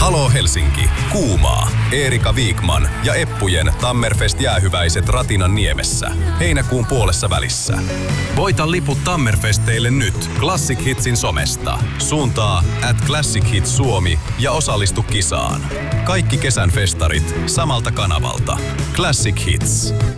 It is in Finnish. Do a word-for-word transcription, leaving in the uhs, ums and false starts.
Aloo Helsinki, Kuumaa, Eerika Viikman ja Eppujen Tammerfest-jäähyväiset Ratinan niemessä. Heinäkuun puolessa välissä. Voita liput Tammerfesteille nyt Classic Hitsin somesta. Suuntaa at Classic Hits Suomi ja osallistu kisaan. Kaikki kesän festarit samalta kanavalta. Classic Hits.